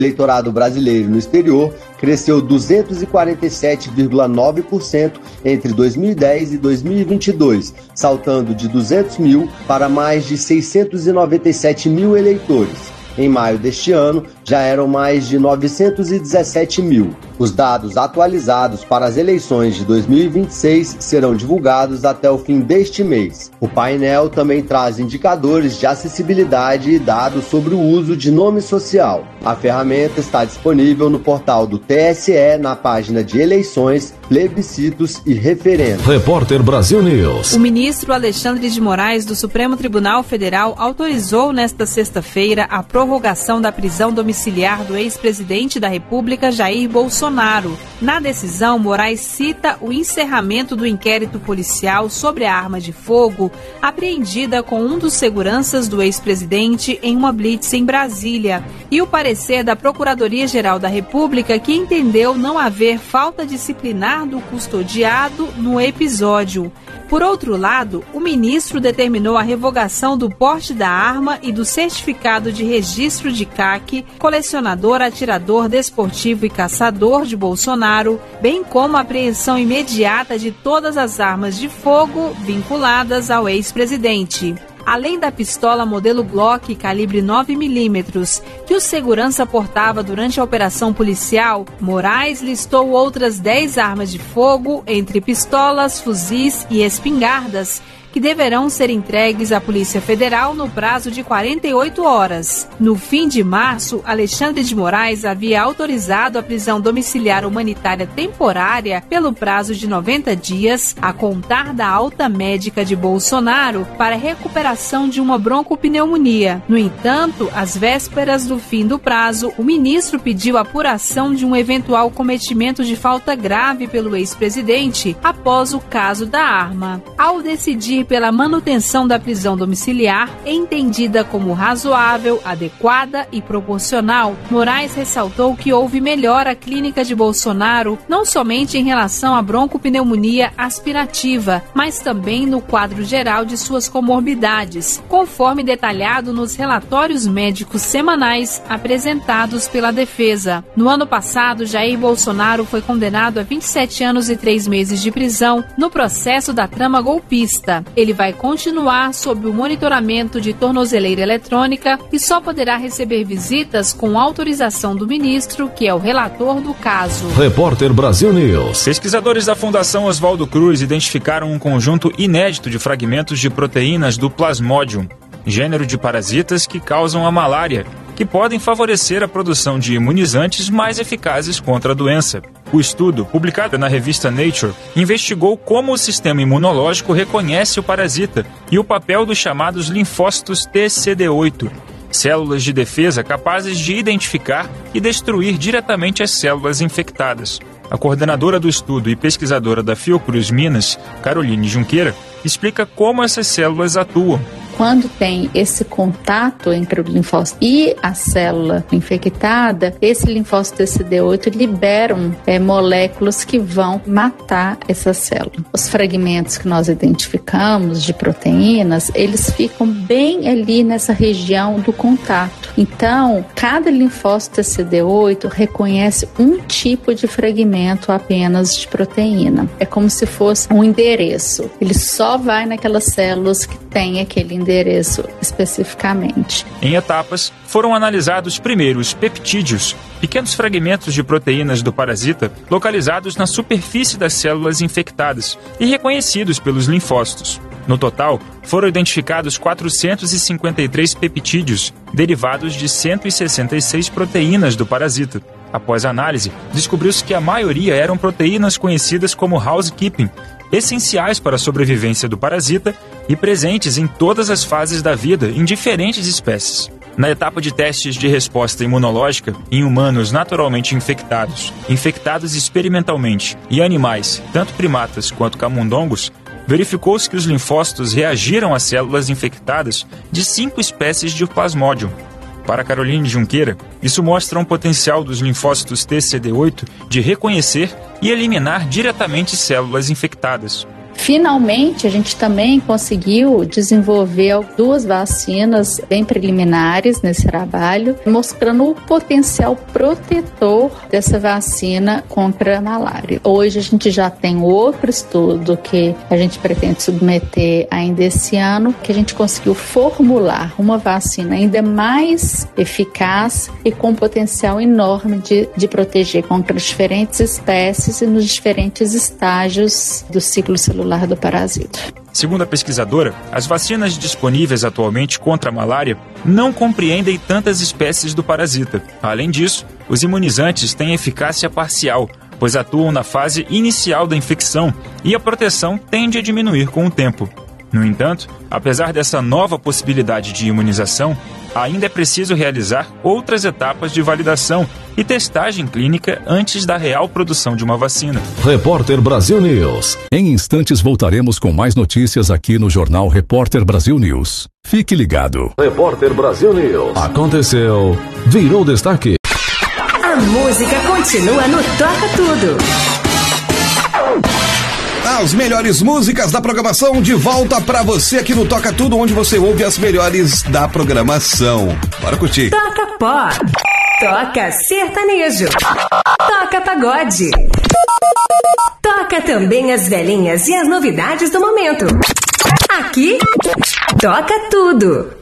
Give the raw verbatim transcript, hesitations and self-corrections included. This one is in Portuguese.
O eleitorado brasileiro no exterior cresceu duzentos e quarenta e sete vírgula nove por cento entre dois mil e dez e dois mil e vinte e dois, saltando de duzentos mil para mais de seiscentos e noventa e sete mil eleitores. Em maio deste ano, já eram mais de novecentos e dezessete mil. Os dados atualizados para as eleições de dois mil e vinte e seis serão divulgados até o fim deste mês. O painel também traz indicadores de acessibilidade e dados sobre o uso de nome social. A ferramenta está disponível no portal do T S E, na página de eleições, plebiscitos e referendos. Repórter Brasil News. O ministro Alexandre de Moraes, do Supremo Tribunal Federal, autorizou nesta sexta-feira a prorrogação da prisão domiciliar do ex-presidente da República, Jair Bolsonaro. Na decisão, Moraes cita o encerramento do inquérito policial sobre a arma de fogo apreendida com um dos seguranças do ex-presidente em uma blitz em Brasília e o parecer da Procuradoria-Geral da República, que entendeu não haver falta disciplinar do custodiado no episódio. Por outro lado, o ministro determinou a revogação do porte da arma e do certificado de registro de C A C, colecionador, atirador, desportivo e caçador de Bolsonaro, bem como a apreensão imediata de todas as armas de fogo vinculadas ao ex-presidente. Além da pistola modelo Glock calibre nove milímetros, que o segurança portava durante a operação policial, Moraes listou outras dez armas de fogo, entre pistolas, fuzis e espingardas, que deverão ser entregues à Polícia Federal no prazo de quarenta e oito horas. No fim de março, Alexandre de Moraes havia autorizado a prisão domiciliar humanitária temporária pelo prazo de noventa dias, a contar da alta médica de Bolsonaro, para recuperação de uma broncopneumonia. No entanto, às vésperas do fim do prazo, o ministro pediu apuração de um eventual cometimento de falta grave pelo ex-presidente após o caso da arma. Ao decidir pela manutenção da prisão domiciliar, entendida como razoável, adequada e proporcional, Moraes ressaltou que houve melhora clínica de Bolsonaro, não somente em relação à broncopneumonia aspirativa, mas também no quadro geral de suas comorbidades, conforme detalhado nos relatórios médicos semanais apresentados pela defesa. No ano passado, Jair Bolsonaro foi condenado a vinte e sete anos e três meses de prisão no processo da trama golpista. Ele vai continuar sob o monitoramento de tornozeleira eletrônica e só poderá receber visitas com autorização do ministro, que é o relator do caso. Repórter Brasil News. Pesquisadores da Fundação Oswaldo Cruz identificaram um conjunto inédito de fragmentos de proteínas do Plasmodium, gênero de parasitas que causam a malária, que podem favorecer a produção de imunizantes mais eficazes contra a doença. O estudo, publicado na revista Nature, investigou como o sistema imunológico reconhece o parasita e o papel dos chamados linfócitos T C D oito, células de defesa capazes de identificar e destruir diretamente as células infectadas. A coordenadora do estudo e pesquisadora da Fiocruz Minas, Caroline Junqueira, explica como essas células atuam. Quando tem esse contato entre o linfócito e a célula infectada, esse linfócito T C D oito liberam é, moléculas que vão matar essa célula. Os fragmentos que nós identificamos de proteínas, eles ficam bem ali nessa região do contato. Então, cada linfócito T C D oito reconhece um tipo de fragmento apenas de proteína. É como se fosse um endereço. Ele só vai naquelas células que têm aquele endereço especificamente. Em etapas, foram analisados primeiro os peptídeos, pequenos fragmentos de proteínas do parasita localizados na superfície das células infectadas e reconhecidos pelos linfócitos. No total, foram identificados quatrocentos e cinquenta e três peptídeos, derivados de cento e sessenta e seis proteínas do parasita. Após a análise, descobriu-se que a maioria eram proteínas conhecidas como housekeeping, essenciais para a sobrevivência do parasita e presentes em todas as fases da vida em diferentes espécies. Na etapa de testes de resposta imunológica em humanos naturalmente infectados, infectados experimentalmente e animais, tanto primatas quanto camundongos, verificou-se que os linfócitos reagiram às células infectadas de cinco espécies de Plasmodium. Para Caroline Junqueira, isso mostra um potencial dos linfócitos T C D oito de reconhecer e eliminar diretamente células infectadas. Finalmente, a gente também conseguiu desenvolver duas vacinas bem preliminares nesse trabalho, mostrando o potencial protetor dessa vacina contra a malária. Hoje a gente já tem outro estudo que a gente pretende submeter ainda esse ano, que a gente conseguiu formular uma vacina ainda mais eficaz e com potencial enorme de, de proteger contra diferentes espécies e nos diferentes estágios do ciclo celular do parasita. Segundo a pesquisadora, as vacinas disponíveis atualmente contra a malária não compreendem tantas espécies do parasita. Além disso, os imunizantes têm eficácia parcial, pois atuam na fase inicial da infecção e a proteção tende a diminuir com o tempo. No entanto, apesar dessa nova possibilidade de imunização, ainda é preciso realizar outras etapas de validação e testagem clínica antes da real produção de uma vacina. Repórter Brasil News. Em instantes voltaremos com mais notícias aqui no Jornal Repórter Brasil News. Fique ligado. Repórter Brasil News. Aconteceu, virou destaque. A música continua no Toca Tudo. As melhores músicas da programação de volta pra você aqui no Toca Tudo, onde você ouve as melhores da programação. Bora curtir. Toca pop, toca sertanejo, toca pagode, toca também as velhinhas e as novidades do momento. Aqui, toca tudo.